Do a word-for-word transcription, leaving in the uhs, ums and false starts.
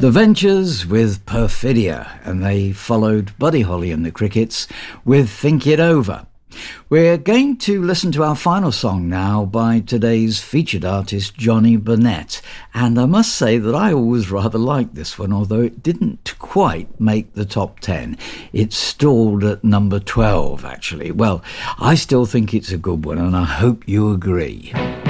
The Ventures with Perfidia, and they followed Buddy Holly and the Crickets with Think It Over. We're going to listen to our final song now by today's featured artist Johnny Burnett, and I must say that I always rather liked this one, although it didn't quite make the top ten. It stalled at number twelve, actually. Well, I still think it's a good one, and I hope you agree.